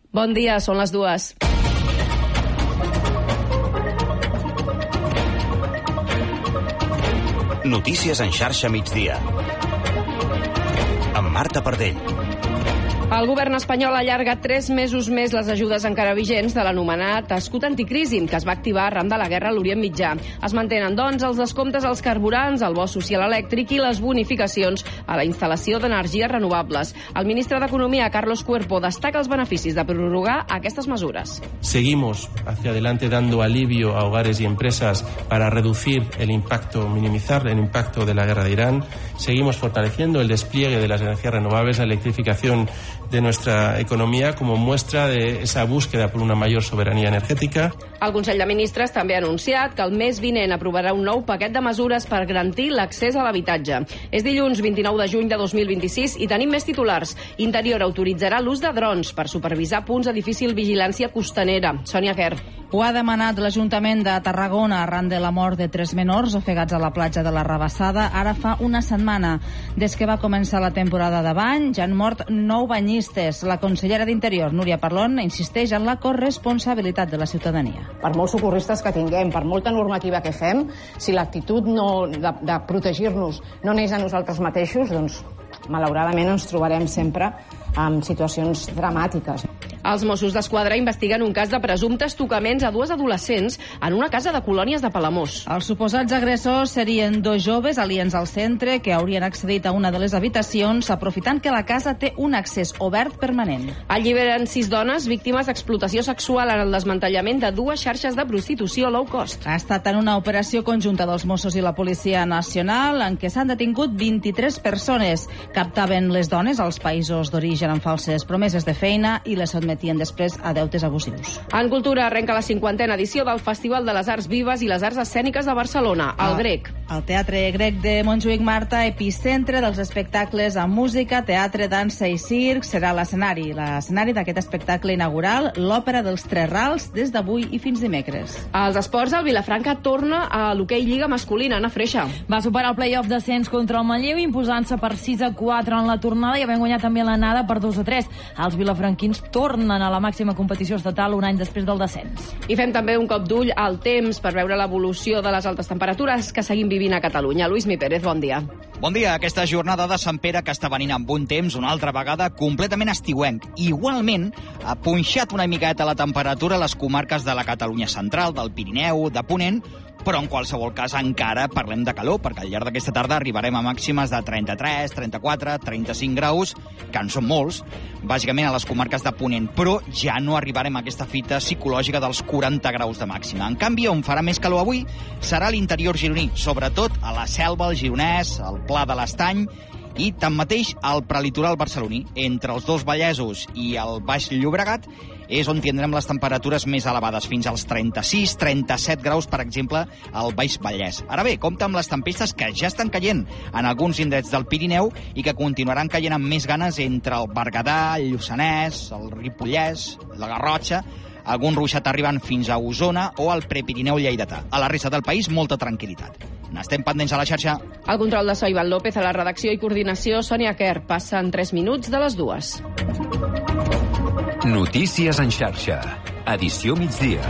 Bon dia, són les 2. Notícies en xarxa migdia. Amb Marta Pardell. El govern espanyol allarga 3 mesos més les ajudes encara vigents de l'anomenat escut anticrisi, que es va activar arran de la guerra a l'Orient Mitjà. Es mantenen, doncs, els descomptes als carburants, el bo social elèctric i les bonificacions a la instal·lació d'energies renovables. El ministre d'Economia, Carlos Cuerpo, destaca els beneficis de prorrogar aquestes mesures. Seguimos hacia adelante dando alivio a hogares y empresas para reducir el impacto, minimizar el impacto de la guerra de Irán. Seguimos fortaleciendo el despliegue de las energías renovables, la electrificación de nuestra economía como muestra de esa búsqueda por una mayor soberanía energética. El Consell de Ministres també ha anunciat que el mes vinent aprovarà un nou paquet de mesures per garantir l'accés a l'habitatge. És dilluns 29 de juny de 2026 i tenim més titulars. Interior autoritzarà l'ús de drons per supervisar punts de difícil vigilància costanera. Sònia Quer. Ho ha demanat l'Ajuntament de Tarragona arran de la mort de 3 menors ofegats a la platja de la Rabassada ara fa una setmana. Des que va començar la temporada de bany ja han mort 9 banyistes. La consellera d'Interior, Núria Parlon, insisteix en la corresponsabilitat de la ciutadania. Per molts socorristes que tinguem, per molta normativa que fem, si l'actitud de protegir-nos no neix a nosaltres mateixos, doncs malauradament ens trobarem sempre en situacions dramàtiques. Els Mossos d'Esquadra investiguen un cas de presumptes tocaments a 2 adolescents en una casa de colònies de Palamós. Els suposats agressors serien 2 joves aliens al centre que haurien accedit a una de les habitacions aprofitant que la casa té un accés obert permanent. Alliberen 6 dones víctimes d'explotació sexual en el desmantellament de 2 xarxes de prostitució low cost. Ha estat en una operació conjunta dels Mossos i la Policia Nacional en què s'han detingut 23 persones. Captaven les dones als països d'origen amb falses promeses de feina i les sotmetien després a deutes abusius. En cultura arrenca la 50a edició del Festival de les Arts Vives i les Arts Escèniques de Barcelona, el Grec. El Teatre Grec de Montjuïc, Marta, epicentre dels espectacles amb música, teatre, dansa i circ, serà l'escenari. L'escenari d'aquest espectacle inaugural, l'Òpera dels Tres Rals, des d'avui i fins dimecres. Als esports, el Vilafranca torna a l'hoquei Lliga masculina, Anna Freixa. Va superar el play-off d'ascens contra el Manlleu, imposant-se per 6-4 en la tornada i havent guanyat també l'anada per 2-3. Els vilafranquins tornen a la màxima competició estatal un any després del descens. I fem també un cop d'ull al temps per veure l'evolució de les altes temperatures que seguim vivint a Catalunya. Luis Mi Pérez, bon dia. Bon dia. Aquesta jornada de Sant Pere que està venint amb un temps una altra vegada completament estiuenc. Igualment, ha punxat una miqueta la temperatura a les comarques de la Catalunya central, del Pirineu, de Ponent, però en qualsevol cas encara parlem de calor, perquè al llarg d'aquesta tarda arribarem a màximes de 33, 34, 35 graus, que en són molts, bàsicament a les comarques de Ponent, però ja no arribarem a aquesta fita psicològica dels 40 graus de màxima. En canvi, on farà més calor avui serà l'interior gironí, sobretot a la Selva, el Gironès, el Pla de l'Estany, i tanmateix al prelitoral barceloní, entre els dos Vallesos i el Baix Llobregat, és on tindrem les temperatures més elevades, fins als 36-37 graus, per exemple, al Baix Vallès. Ara bé, compta amb les tempestes que ja estan caient en alguns indrets del Pirineu i que continuaran caient amb més ganes entre el Berguedà, el Lluçanès, el Ripollès, la Garrotxa, algun ruixat arribant fins a Osona o al Prepirineu lleidatà. A la resta del país, molta tranquil·litat. N'estem pendents a la xarxa. El control de so, Ivan López, a la redacció i coordinació, Sònia Quer. Passen 3 minuts de les 2. Notícies en xarxa. Edició migdia.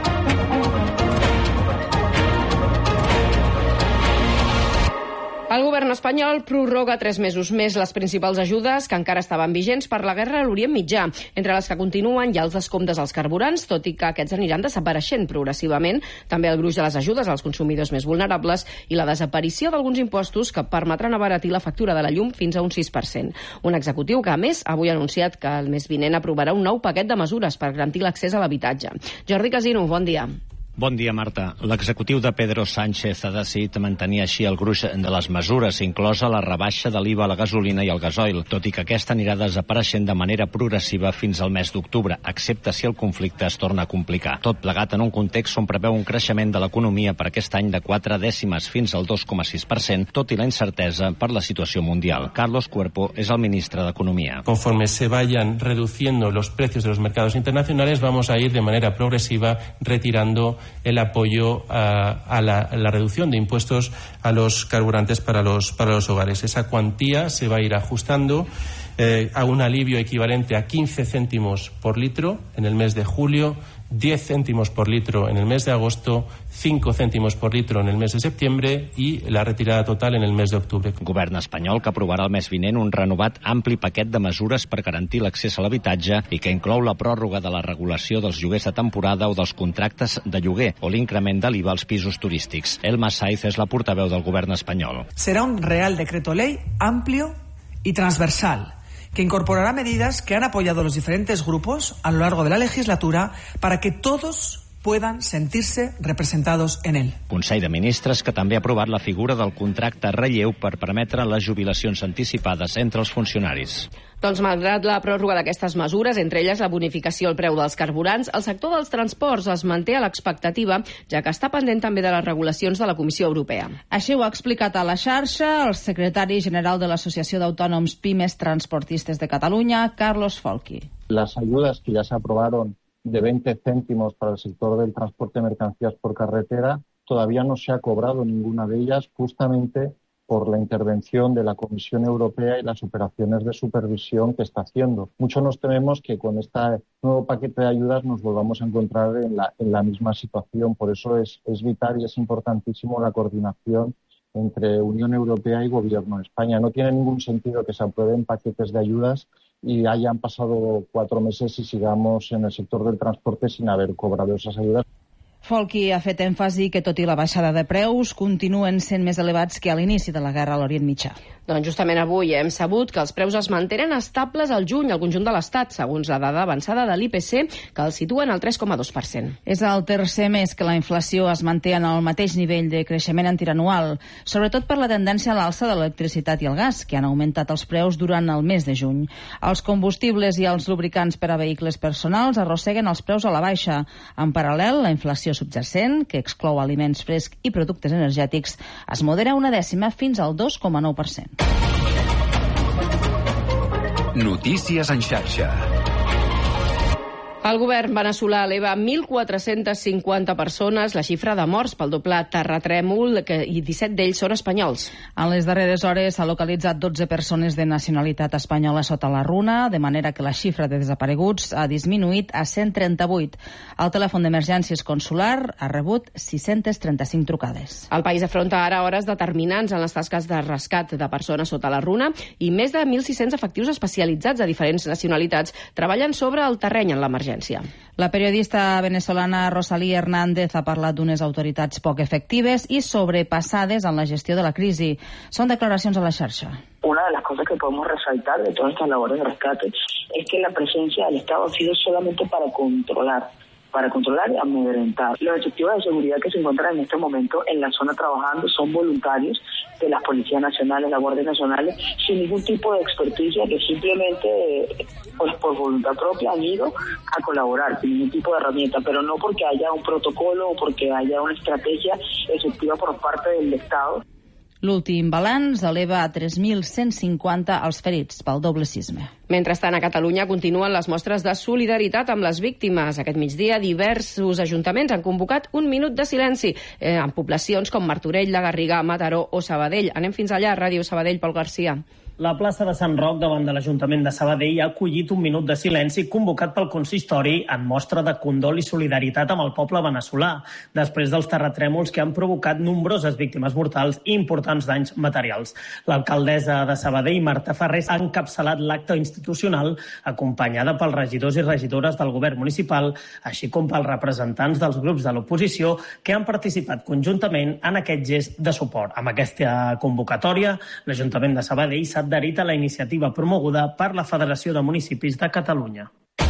El govern espanyol prorroga 3 mesos més les principals ajudes que encara estaven vigents per la guerra a l'Orient Mitjà. Entre les que continuen hi ha els descomptes als carburants, tot i que aquests aniran desapareixent progressivament. També el gruix de les ajudes als consumidors més vulnerables i la desaparició d'alguns impostos que permetran abaratir la factura de la llum fins a un 6%. Un executiu que, a més, avui ha anunciat que el mes vinent aprovarà un nou paquet de mesures per garantir l'accés a l'habitatge. Jordi Casino, bon dia. Bon dia, Marta. L'executiu de Pedro Sánchez ha decidit mantenir així el gruix de les mesures, inclosa la rebaixa de l'IVA a la gasolina i al gasoil, tot i que aquesta anirà desapareixent de manera progressiva fins al mes d'octubre, excepte si el conflicte es torna a complicar. Tot plegat en un context on preveu un creixement de l'economia per aquest any de 4 dècimes fins al 2,6%, tot i la incertesa per la situació mundial. Carlos Cuerpo és el ministre d'Economia. Conforme se vayan reduciendo los precios de los mercados internacionales, vamos a ir de manera progresiva retirando el apoyo a la reducción de impuestos a los carburantes para los hogares. Esa cuantía se va a ir ajustando a un alivio equivalente a 15 céntimos por litro en el mes de julio, 10 céntimos por litro en el mes de agosto, 5 cèntimos per litro en el mes de septiembre i la retirada total en el mes d'octubre. Govern espanyol que aprovarà el mes vinent un renovat ampli paquet de mesures per garantir l'accés a l'habitatge i que inclou la pròrroga de la regulació dels lloguers de temporada o dels contractes de lloguer o l'increment de l'IVA als pisos turístics. Elma Saiz és la portaveu del govern espanyol. Será un Real Decreto Ley amplio y transversal que incorporará medidas que han apoyado los diferentes grupos a lo largo de la legislatura para que todos puedan sentirse representados en él. Consell de Ministres que també ha aprovat la figura del contracte relleu per permetre les jubilacions anticipades entre els funcionaris. Doncs malgrat la pròrroga d'aquestes mesures, entre elles la bonificació al preu dels carburants, el sector dels transports es manté a l'expectativa, ja que està pendent també de les regulacions de la Comissió Europea. Així ho ha explicat a la xarxa el secretari general de l'Associació d'Autònoms Pimes Transportistes de Catalunya, Carlos Folchi. Las ayudas que ya se aprobaron de 20 céntimos para el sector del transporte de mercancías por carretera, todavía no se ha cobrado ninguna de ellas justamente por la intervención de la Comisión Europea y las operaciones de supervisión que está haciendo. Mucho nos tememos que con este nuevo paquete de ayudas nos volvamos a encontrar en la misma situación. Por eso es vital y es importantísimo la coordinación entre Unión Europea y Gobierno de España. No tiene ningún sentido que se aprueben paquetes de ayudas y hayan pasado 4 meses y sigamos en el sector del transporte sin haber cobrado esas ayudas. Folchi ha fet èmfasi que, tot i la baixada de preus, continuen sent més elevats que a l'inici de la guerra a l'Orient Mitjà. Doncs justament avui hem sabut que els preus es mantenen estables al juny al conjunt de l'Estat, segons la dada avançada de l'IPC, que el situen al 3,2%. És el tercer mes que la inflació es manté en el mateix nivell de creixement interanual, sobretot per la tendència a l'alça de l'electricitat i el gas, que han augmentat els preus durant el mes de juny. Els combustibles i els lubricants per a vehicles personals arrosseguen els preus a la baixa. En paral·lel, la inflació subjacent, que exclou aliments frescs i productes energètics, es modera una dècima fins al 2,9%. Notícies en xarxa. El govern veneçolà eleva 1.450 persones la xifra de morts pel doble terratrèmol i 17 d'ells són espanyols. En les darreres hores s'ha localitzat 12 persones de nacionalitat espanyola sota la runa, de manera que la xifra de desapareguts ha disminuït a 138. El telèfon d'emergències consular ha rebut 635 trucades. El país afronta ara hores determinants en les tasques de rescat de persones sota la runa i més de 1.600 efectius especialitzats de diferents nacionalitats treballen sobre el terreny en l'emergència. La periodista venezolana Rosalía Hernández ha parlat d'unes autoritats poc efectives i sobrepassades en la gestió de la crisi. Són declaracions a la xarxa. Una de las cosas que podemos resaltar de todas estas labores de rescate es que la presencia del Estado ha sido solamente para controlar y amedrentar. Los efectivos de seguridad que se encuentran en este momento en la zona trabajando son voluntarios de las policías nacionales, la Guardia Nacional, sin ningún tipo de experticia, que simplemente pues por voluntad propia han ido a colaborar, sin ningún tipo de herramienta, pero no porque haya un protocolo o porque haya una estrategia efectiva por parte del Estado. L'últim balanç eleva a 3.150 els ferits pel doble sisme. Mentrestant, a Catalunya continuen les mostres de solidaritat amb les víctimes. Aquest migdia, diversos ajuntaments han convocat un minut de silenci en poblacions com Martorell, la Garriga, Mataró o Sabadell. Anem fins allà, Ràdio Sabadell, Pol Garcia. La plaça de Sant Roc, davant de l'Ajuntament de Sabadell, ha acollit un minut de silenci convocat pel consistori en mostra de condol i solidaritat amb el poble veneçolà, després dels terratrèmols que han provocat nombroses víctimes mortals i importants danys materials. L'alcaldessa de Sabadell, Marta Ferrés, ha encapçalat l'acte institucional, acompanyada pels regidors i regidores del govern municipal, així com pels representants dels grups de l'oposició que han participat conjuntament en aquest gest de suport. Amb aquesta convocatòria, l'Ajuntament de Sabadell s'ha adherit a la iniciativa promoguda per la Federació de Municipis de Catalunya.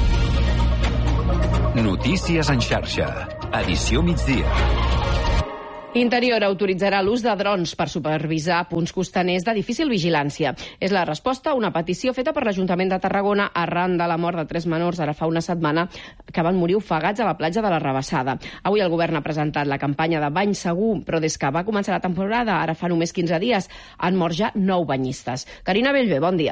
Notícies en xarxa. Edició migdia. Interior autoritzarà l'ús de drons per supervisar punts costaners de difícil vigilància. És la resposta a una petició feta per l'Ajuntament de Tarragona arran de la mort de 3 menors ara fa una setmana que van morir ofegats a la platja de la Rabassada. Avui el govern ha presentat la campanya de bany segur, però des que va començar la temporada, ara fa només 15 dies, han mort ja 9 banyistes. Carina Bellver, bon dia.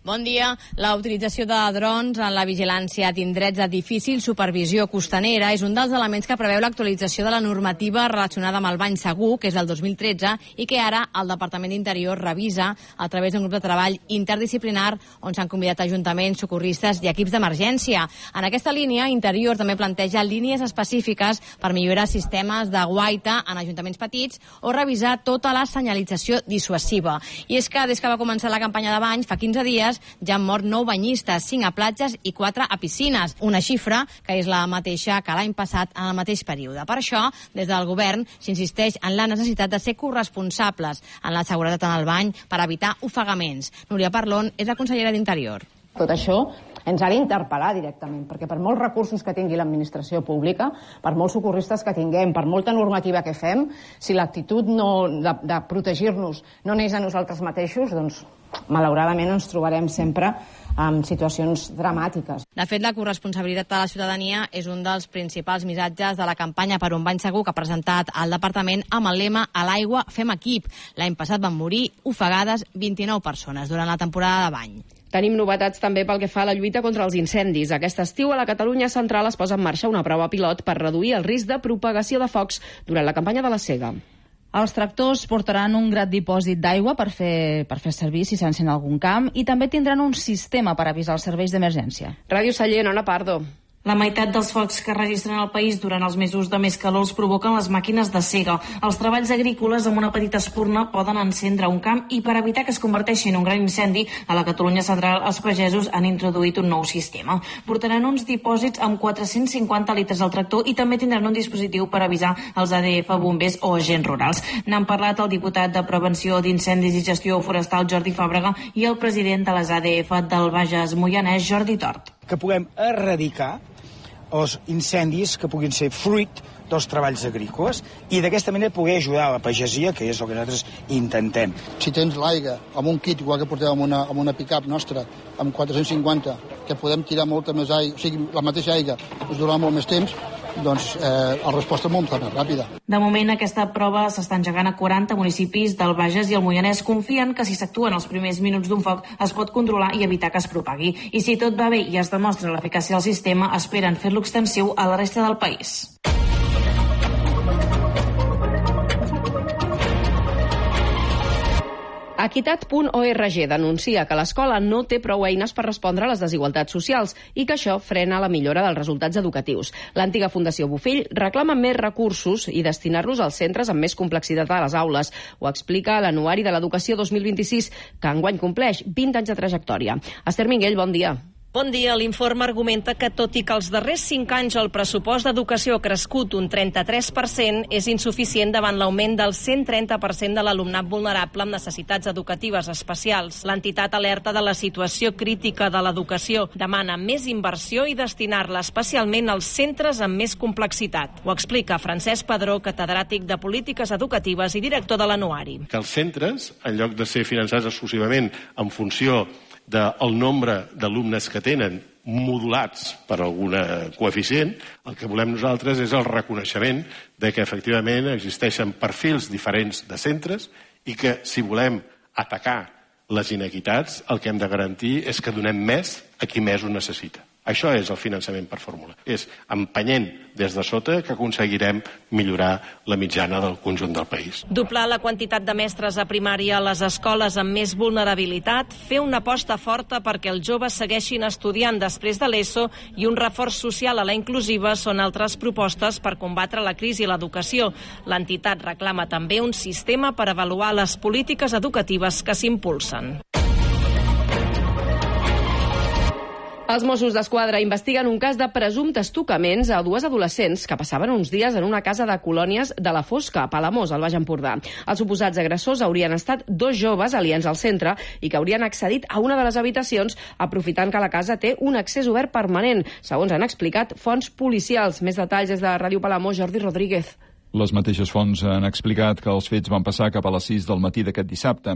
Bon dia. La utilització de drons en la vigilància d'indrets de difícil supervisió costanera és un dels elements que preveu l'actualització de la normativa relacionada amb el bany segur, que és del 2013, i que ara el Departament d'Interior revisa a través d'un grup de treball interdisciplinar on s'han convidat ajuntaments, socorristes i equips d'emergència. En aquesta línia, Interior també planteja línies específiques per millorar sistemes de guaita en ajuntaments petits o revisar tota la senyalització dissuasiva. I és que des que va començar la campanya de bany, fa 15 dies, ja han mort 9 banyistes, 5 a platges i 4 a piscines, una xifra que és la mateixa que l'any passat en el mateix període. Per això, des del govern s'insisteix en la necessitat de ser corresponsables en la seguretat en el bany per evitar ofegaments. Núria Parlon és la consellera d'Interior. Tot això ens ha d'interpel·lar directament, perquè per molts recursos que tingui l'administració pública, per molts socorristes que tinguem, per molta normativa que fem, si l'actitud de protegir-nos no neix de nosaltres mateixos, doncs malauradament ens trobarem sempre en situacions dramàtiques. De fet, la corresponsabilitat de la ciutadania és un dels principals missatges de la campanya per un bany segur que ha presentat el departament amb el lema "A l'aigua fem equip". L'any passat van morir ofegades 29 persones durant la temporada de bany. Tenim novetats també pel que fa a la lluita contra els incendis. Aquest estiu a la Catalunya central es posa en marxa una prova pilot per reduir el risc de propagació de focs durant la campanya de la sega. Els tractors portaran un gran dipòsit d'aigua per fer servir si s'encén algun camp i també tindran un sistema per avisar els serveis d'emergència. Ràdio Sallent, Ona Pardo. La meitat dels focs que es registren al país durant els mesos de més calor els provoquen les màquines de sega. Els treballs agrícoles amb una petita espurna poden encendre un camp i per evitar que es converteixi en un gran incendi, a la Catalunya central els pagesos han introduït un nou sistema. Portaran uns dipòsits amb 450 litres al tractor i també tindran un dispositiu per avisar els ADF, bombers o agents rurals. N'han parlat el diputat de Prevenció d'Incendis i Gestió Forestal, Jordi Fàbrega, i el president de les ADF del Bages Moianès, Jordi Tort. Que puguem erradicar els incendis que puguin ser fruit dels treballs agrícoles i d'aquesta manera poder ajudar a la pagesia, que és el que nosaltres intentem. Si tens l'aigua amb un kit, igual que portem amb una pick-up nostra, amb 450, que podem tirar molta més aigua, o sigui, la mateixa aigua ens durarà molt més temps, doncs la resposta és molt més ràpida. De moment, aquesta prova s'està engegant a 40 municipis del Bages i el Moianès. Confien que si s'actua en els primers minuts d'un foc es pot controlar i evitar que es propagui. I si tot va bé i es demostra l'eficàcia del sistema, esperen fer-lo extensiu a la resta del país. Equitat.org denuncia que l'escola no té prou eines per respondre a les desigualtats socials i que això frena la millora dels resultats educatius. L'antiga Fundació Bofill reclama més recursos i destinar-los als centres amb més complexitat a les aules. Ho explica l'Anuari de l'Educació 2026, que enguany compleix 20 anys de trajectòria. Esther Minguell, bon dia. Bon dia. L'informe argumenta que, tot i que els darrers 5 anys el pressupost d'educació ha crescut un 33%, és insuficient davant l'augment del 130% de l'alumnat vulnerable amb necessitats educatives especials. L'entitat alerta de la situació crítica de l'educació, demana més inversió i destinar-la especialment als centres amb més complexitat. Ho explica Francesc Padró, catedràtic de Polítiques Educatives i director de l'Anuari. Que els centres, en lloc de ser finançats exclusivament en funció del nombre d'alumnes que tenen modulats per algun coeficient, el que volem nosaltres és el reconeixement de que efectivament existeixen perfils diferents de centres i que si volem atacar les inequitats el que hem de garantir és que donem més a qui més ho necessita. Això és el finançament per fórmula. És empenyent des de sota que aconseguirem millorar la mitjana del conjunt del país. Doblar la quantitat de mestres a primària a les escoles amb més vulnerabilitat, fer una aposta forta perquè els joves segueixin estudiant després de l'ESO i un reforç social a la inclusiva són altres propostes per combatre la crisi a l'educació. L'entitat reclama també un sistema per avaluar les polítiques educatives que s'impulsen. Els Mossos d'Esquadra investiguen un cas de presumptes tocaments a 2 adolescents que passaven uns dies en una casa de colònies de la Fosca, a Palamós, al Baix Empordà. Els suposats agressors haurien estat 2 joves aliens al centre i que haurien accedit a una de les habitacions aprofitant que la casa té un accés obert permanent, segons han explicat fonts policials. Més detalls des de Ràdio Palamós, Jordi Rodríguez. Les mateixes fonts han explicat que els fets van passar cap a les 6 del matí d'aquest dissabte.